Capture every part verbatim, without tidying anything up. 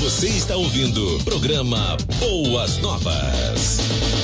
Você está ouvindo o programa Boas Novas.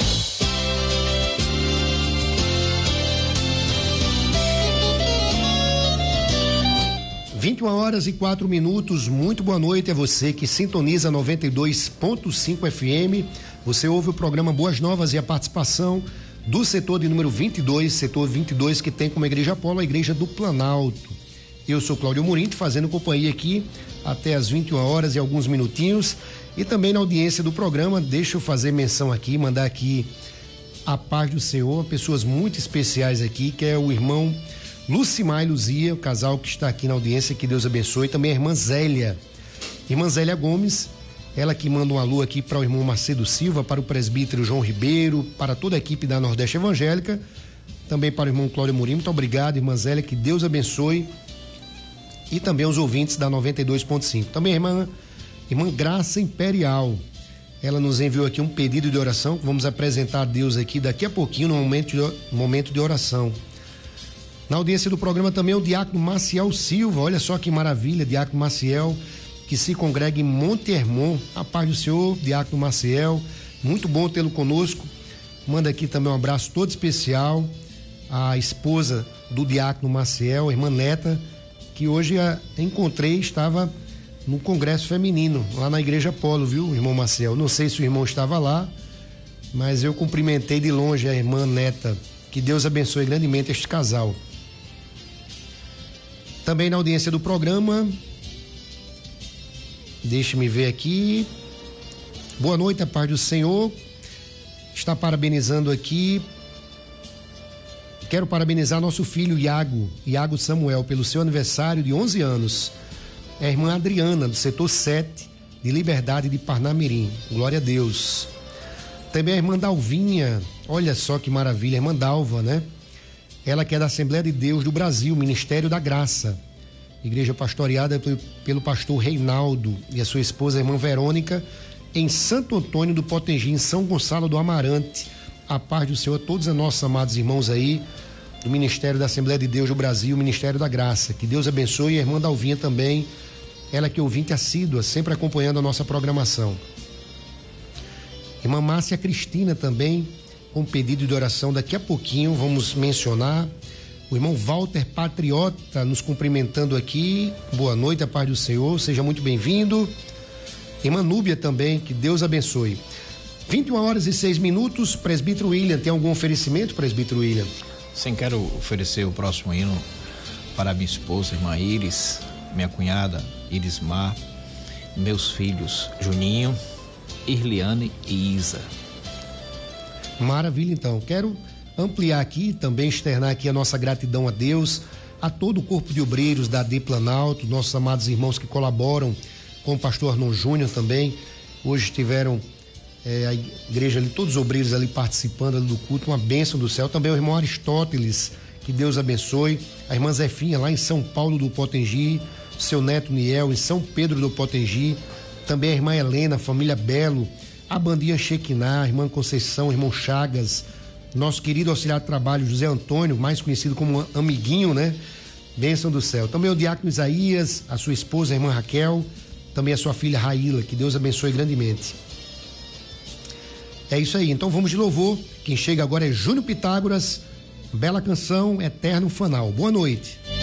vinte e uma horas e quatro minutos, muito boa noite a você que sintoniza noventa e dois ponto cinco F M. Você ouve o programa Boas Novas e a participação do setor de número vinte e dois, setor vinte e dois, que tem como Igreja Apolo a Igreja do Planalto. Eu sou Cláudio Murinto, fazendo companhia aqui até as vinte e uma horas e alguns minutinhos. E também na audiência do programa, deixa eu fazer menção aqui, mandar aqui a paz do Senhor, pessoas muito especiais aqui, que é o irmão Lucimar e Luzia, o casal que está aqui na audiência, que Deus abençoe. Também a irmã Zélia, irmã Zélia Gomes, ela que manda um alô aqui para o irmão Macedo Silva, para o presbítero João Ribeiro, para toda a equipe da Nordeste Evangélica, também para o irmão Cláudio Murim. Muito obrigado, irmã Zélia, que Deus abençoe. E também os ouvintes da noventa e dois ponto cinco. Também a irmã, irmã Graça Imperial, ela nos enviou aqui um pedido de oração, que vamos apresentar a Deus aqui daqui a pouquinho, no momento de, momento de oração. Na audiência do programa também o diácono Maciel Silva, olha só que maravilha, diácono Maciel, que se congrega em Monte Hermon. A paz do Senhor, diácono Maciel, muito bom tê-lo conosco. Manda aqui também um abraço todo especial à esposa do diácono Maciel, a irmã Neta, que hoje a encontrei, estava no congresso feminino, lá na Igreja Apolo, viu, irmão Maciel? Não sei se o irmão estava lá, mas eu cumprimentei de longe a irmã Neta. Que Deus abençoe grandemente este casal. Também na audiência do programa, deixe-me ver aqui. Boa noite, a paz do Senhor. Está parabenizando aqui. Quero parabenizar nosso filho Iago, Iago Samuel, pelo seu aniversário de onze anos. É a irmã Adriana, do setor sete de Liberdade de Parnamirim. Glória a Deus. Também a irmã Dalvinha, olha só que maravilha, a irmã Dalva, né? Ela que é da Assembleia de Deus do Brasil, Ministério da Graça. Igreja pastoreada pelo, pelo pastor Reinaldo e a sua esposa, a irmã Verônica, em Santo Antônio do Potengi, em São Gonçalo do Amarante. A paz do Senhor a todos os nossos amados irmãos aí do Ministério da Assembleia de Deus do Brasil, Ministério da Graça. Que Deus abençoe. E a irmã Dalvinha também, ela que é ouvinte assídua, sempre acompanhando a nossa programação. Irmã Márcia Cristina também, com pedido de oração, daqui a pouquinho vamos mencionar. O irmão Walter Patriota nos cumprimentando aqui. Boa noite, a paz do Senhor, seja muito bem-vindo. Irmã Núbia também, que Deus abençoe. vinte e uma horas e seis minutos, presbítero William, tem algum oferecimento, presbítero William? Sim, quero oferecer o próximo hino para minha esposa, irmã Iris, minha cunhada Iris Mar, meus filhos Juninho, Irliane e Isa. Maravilha, então. Quero ampliar aqui, também externar aqui a nossa gratidão a Deus, a todo o corpo de obreiros da A D Planalto, nossos amados irmãos que colaboram com o pastor Arnon Júnior também. Hoje estiveram é, a igreja ali, todos os obreiros ali participando ali do culto, uma bênção do céu. Também o irmão Aristóteles, que Deus abençoe. A irmã Zefinha lá em São Paulo do Potengi, seu neto Niel em São Pedro do Potengi. Também a irmã Helena, a família Belo, a bandinha Shekinah, a irmã Conceição, o irmão Chagas, nosso querido auxiliar de trabalho José Antônio, mais conhecido como Amiguinho, né? Bênção do céu. Também o diácono Isaías, a sua esposa, a irmã Raquel, também a sua filha Raíla, que Deus abençoe grandemente. É isso aí, então vamos de louvor. Quem chega agora é Júnior Pitágoras, bela canção, Eterno Fanal. Boa noite.